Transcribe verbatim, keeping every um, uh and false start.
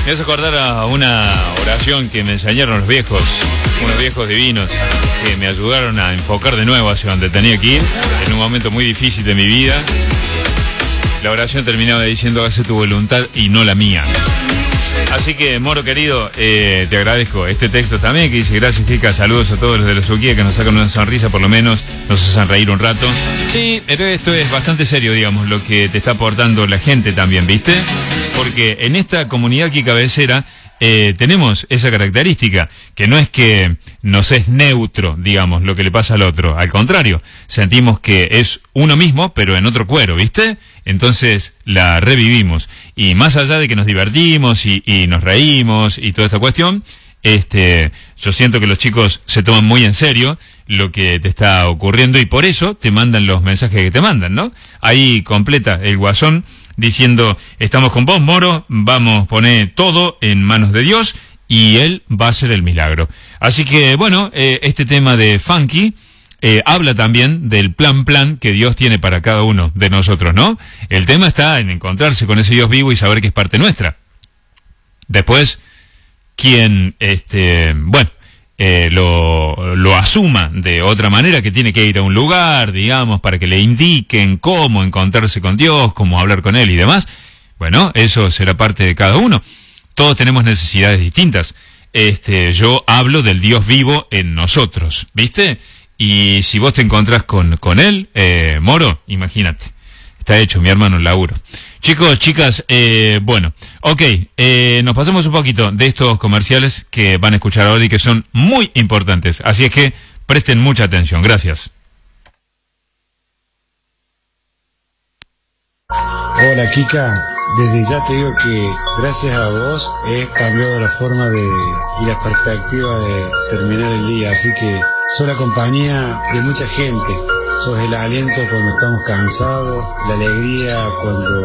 Me hace acordar a una oración que me enseñaron los viejos, unos viejos divinos, que me ayudaron a enfocar de nuevo hacia donde tenía que ir, en un momento muy difícil de mi vida. La oración terminaba diciendo: hágase tu voluntad y no la mía. Así que, Moro querido, eh, te agradezco este texto también, que dice: gracias, Kika, saludos a todos los de los Uquía que nos sacan una sonrisa, por lo menos nos hacen reír un rato. Sí, pero esto es bastante serio, digamos, lo que te está aportando la gente también, ¿viste? Porque en esta comunidad aquí cabecera eh, tenemos esa característica, que no es que nos es neutro, digamos, lo que le pasa al otro. Al contrario, sentimos que es uno mismo, pero en otro cuero, ¿viste? Entonces la revivimos. Y más allá de que nos divertimos y, y nos reímos y toda esta cuestión, este, yo siento que los chicos se toman muy en serio lo que te está ocurriendo y por eso te mandan los mensajes que te mandan, ¿no? Ahí completa el guasón diciendo: estamos con vos, Moro, vamos a poner todo en manos de Dios y Él va a hacer el milagro. Así que, bueno, eh, este tema de Funky eh, habla también del plan plan que Dios tiene para cada uno de nosotros, ¿no? El tema está en encontrarse con ese Dios vivo y saber que es parte nuestra. Después, quien, este, bueno, eh, lo, lo asuma de otra manera, que tiene que ir a un lugar, digamos, para que le indiquen cómo encontrarse con Dios, cómo hablar con Él y demás, bueno, eso será parte de cada uno. Todos tenemos necesidades distintas. Este, yo hablo del Dios vivo en nosotros, ¿viste? Y si vos te encontrás con, con Él, eh, Moro, imagínate. Está hecho, mi hermano, el laburo. Chicos, chicas, eh, bueno, ok, eh, nos pasamos un poquito de estos comerciales que van a escuchar ahora y que son muy importantes. Así es que presten mucha atención. Gracias. Hola, Kika. Desde ya te digo que gracias a vos he cambiado la forma de y la perspectiva de terminar el día. Así que sos la compañía de mucha gente. Sos el aliento cuando estamos cansados, la alegría cuando